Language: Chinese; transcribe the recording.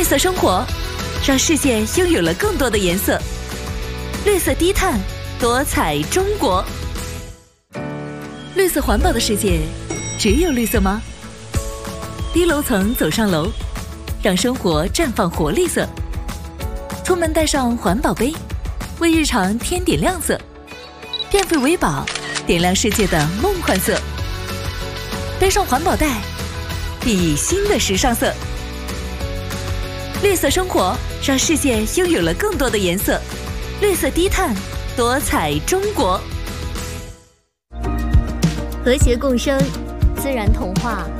色生活，让世界拥有了更多的颜色。绿色低碳，多彩中国。绿色环保的世界，只有绿色吗？低楼层走上楼，让生活绽放活力色。出门带上环保杯，为日常添点亮色。变废为宝，点亮世界的梦幻色。背上环保袋，熠熠新的时尚色。绿色生活，让世界拥有了更多的颜色。绿色低碳，多彩中国。 和谐共生，自然童话。